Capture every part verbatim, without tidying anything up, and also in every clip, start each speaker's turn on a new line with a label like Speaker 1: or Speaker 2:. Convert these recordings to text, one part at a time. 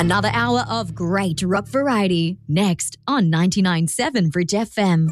Speaker 1: Another hour of great rock variety next on ninety-nine point seven Bridge F M.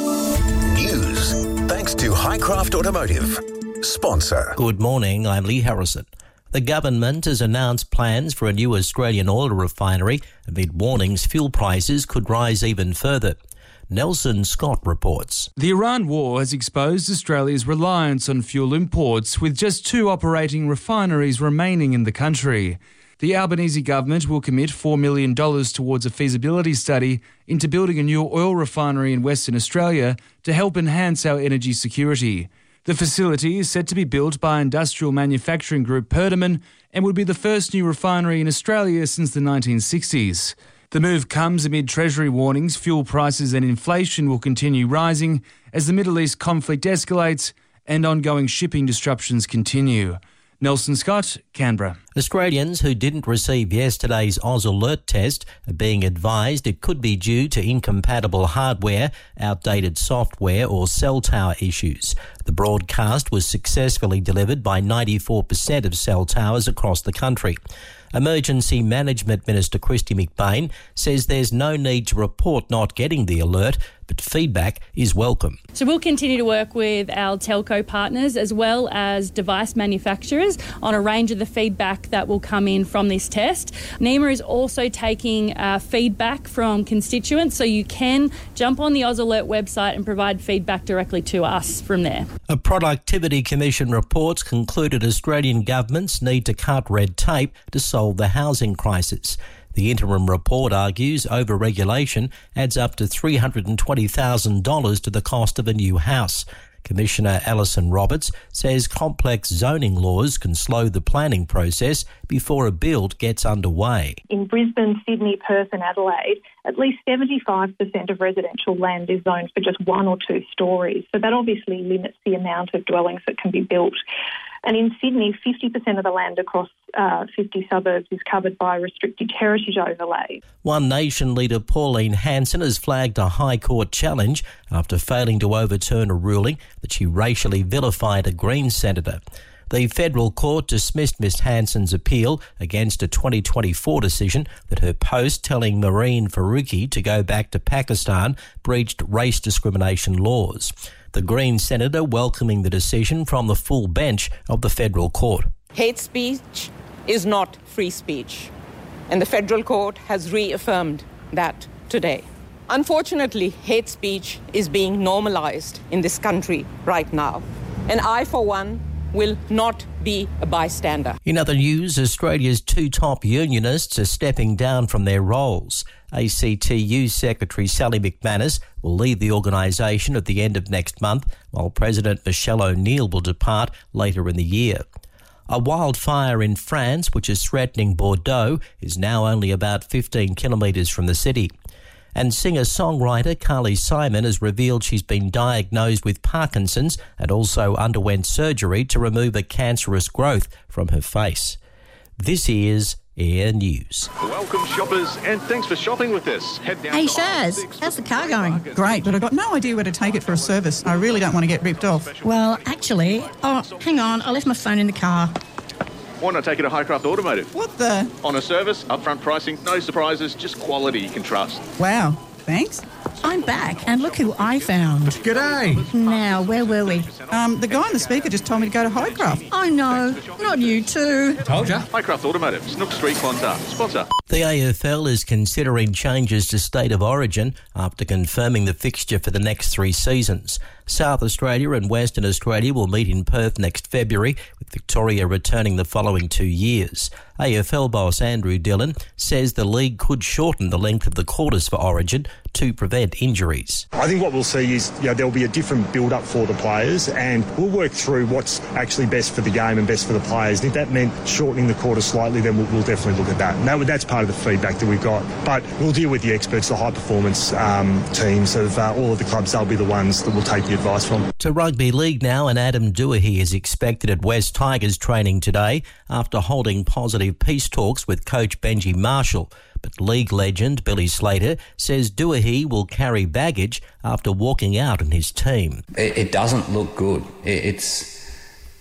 Speaker 2: News thanks to Highcraft Automotive. Sponsor.
Speaker 3: Good morning, I'm Lee Harrison. The government has announced plans for a new Australian oil refinery amid warnings fuel prices could rise even further. Nelson Scott reports.
Speaker 4: The Iran war has exposed Australia's reliance on fuel imports, with just two operating refineries remaining in the country. The Albanese government will commit four million dollars towards a feasibility study into building a new oil refinery in Western Australia to help enhance our energy security. The facility is set to be built by industrial manufacturing group Perdaman and would be the first new refinery in Australia since the nineteen sixties. The move comes amid Treasury warnings fuel prices and inflation will continue rising as the Middle East conflict escalates and ongoing shipping disruptions continue. Nelson Scott, Canberra.
Speaker 3: Australians who didn't receive yesterday's Oz Alert test are being advised it could be due to incompatible hardware, outdated software or cell tower issues. The broadcast was successfully delivered by ninety-four percent of cell towers across the country. Emergency Management Minister Kristy McBain says there's no need to report not getting the alert, but feedback is welcome.
Speaker 5: So we'll continue to work with our telco partners as well as device manufacturers on a range of the feedback that will come in from this test. NEMA is also taking uh, feedback from constituents, so you can jump on the Oz Alert website and provide feedback directly to us from there.
Speaker 3: A Productivity Commission reports concluded Australian governments need to cut red tape to solve the housing crisis. The interim report argues over-regulation adds up to three hundred twenty thousand dollars to the cost of a new house. Commissioner Alison Roberts says complex zoning laws can slow the planning process before a build gets underway.
Speaker 6: In Brisbane, Sydney, Perth and Adelaide, at least seventy-five percent of residential land is zoned for just one or two stories. So that obviously limits the amount of dwellings that can be built. And in Sydney, fifty percent of the land across uh, fifty suburbs is covered by restricted heritage overlay.
Speaker 3: One Nation leader Pauline Hanson has flagged a High Court challenge after failing to overturn a ruling that she racially vilified a Greens senator. The federal court dismissed Miss Hanson's appeal against a twenty twenty-four decision that her post telling Marine Faruqi to go back to Pakistan breached race discrimination laws. The Green senator welcoming the decision from the full bench of the federal court.
Speaker 7: Hate speech is not free speech, and the federal court has reaffirmed that today. Unfortunately, hate speech is being normalised in this country right now, and I, for one, will not be a bystander.
Speaker 3: In other news, Australia's two top unionists are stepping down from their roles. A C T U Secretary Sally McManus will leave the organisation at the end of next month, while President Michelle O'Neill will depart later in the year. A wildfire in France, which is threatening Bordeaux, is now only about fifteen kilometres from the city. And singer-songwriter Carly Simon has revealed she's been diagnosed with Parkinson's and also underwent surgery to remove a cancerous growth from her face. This is Air News.
Speaker 8: Welcome shoppers and thanks for shopping with us. Head down
Speaker 9: hey
Speaker 8: to
Speaker 9: Shaz, how's the car going?
Speaker 10: Great, but I've got no idea where to take it for a service. I really don't want to get ripped off.
Speaker 9: Well, actually, oh, hang on, I left my phone in the car.
Speaker 8: Why not take it to Highcraft Automotive?
Speaker 10: What the?
Speaker 8: On a service, upfront pricing, no surprises, just quality you can trust.
Speaker 10: Wow, thanks.
Speaker 9: I'm back, and look who I found.
Speaker 11: G'day.
Speaker 9: Now, where were we?
Speaker 10: Um, the guy on the speaker just told me to go to Highcraft.
Speaker 9: Oh no, not you too.
Speaker 11: Told ya.
Speaker 8: Highcraft Automotive, Snook Street, Clontarf. Sponsor.
Speaker 3: The A F L is considering changes to State of Origin after confirming the fixture for the next three seasons. South Australia and Western Australia will meet in Perth next February, with Victoria returning the following two years. A F L boss Andrew Dillon says the league could shorten the length of the quarters for Origin to prevent injuries.
Speaker 12: I think what we'll see is, you know, there'll be a different build-up for the players, and we'll work through what's actually best for the game and best for the players. And if that meant shortening the quarter slightly, then we'll, we'll definitely look at that. And that, that's part of the feedback that we've got. But we'll deal with the experts, the high-performance um, teams of uh, all of the clubs. They'll be the ones that we'll take the advice from.
Speaker 3: To rugby league now, and Adam Doohey is expected at West Tigers training today after holding positive peace talks with coach Benji Marshall. But league legend Billy Slater says Doohey will carry baggage after walking out on his team.
Speaker 13: It, it doesn't look good. It, it's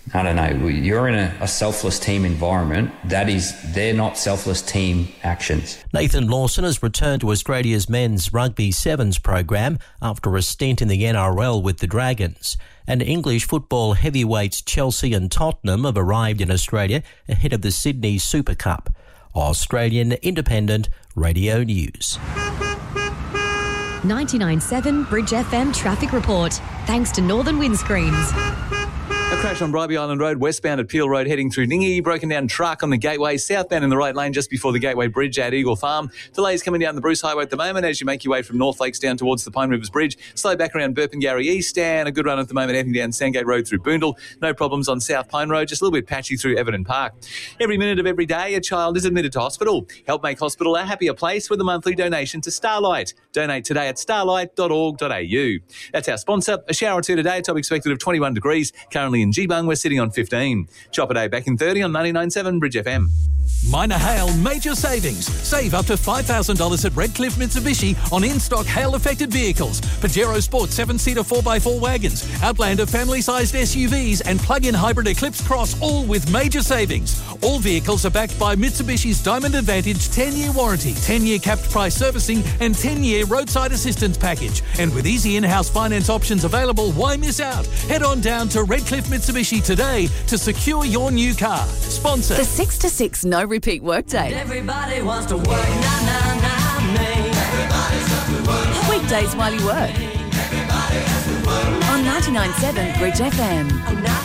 Speaker 11: I don't know, you're in a, a selfless team environment. That is, they're not selfless team actions.
Speaker 3: Nathan Lawson has returned to Australia's men's rugby sevens program after a stint in the N R L with the Dragons. And English football heavyweights Chelsea and Tottenham have arrived in Australia ahead of the Sydney Super Cup. Australian Independent Radio News.
Speaker 1: ninety-nine point seven Bridge F M traffic report. Thanks to Northern Windscreens.
Speaker 13: A crash on Bribie Island Road, westbound at Peel Road, heading through Ningi. Broken down truck on the Gateway, southbound in the right lane just before the Gateway Bridge at Eagle Farm. Delays coming down the Bruce Highway at the moment as you make your way from North Lakes down towards the Pine Rivers Bridge. Slow back around Burpengary East, and a good run at the moment heading down Sandgate Road through Boondall. No problems on South Pine Road, just a little bit patchy through Everton Park. Every minute of every day, a child is admitted to hospital. Help make hospital a happier place with a monthly donation to Starlight. Donate today at starlight dot org dot a u. That's our sponsor. A shower or two today, top expected of twenty-one degrees. Currently in Geebung, we're sitting on fifteen. Chopper Day back in thirty on ninety-nine point seven Bridge F M.
Speaker 14: Minor hail major savings. Save up to five thousand dollars at Redcliffe Mitsubishi on in-stock hail-affected vehicles. Pajero Sport seven-seater four by four wagons, Outlander family-sized S U Vs and plug-in hybrid Eclipse Cross, all with major savings. All vehicles are backed by Mitsubishi's Diamond Advantage ten-year warranty, ten-year capped price servicing and ten-year roadside assistance package. And with easy in-house finance options available, why miss out? Head on down to Redcliffe Mitsubishi today to secure your new car. Sponsor
Speaker 15: the six to six no repeat workday.
Speaker 16: Everybody wants to work, nah, nah, nah, me. Everybody's got to work.
Speaker 15: Weekdays while you work.
Speaker 16: Everybody has to work.
Speaker 15: On ninety-nine point seven Bridge F M.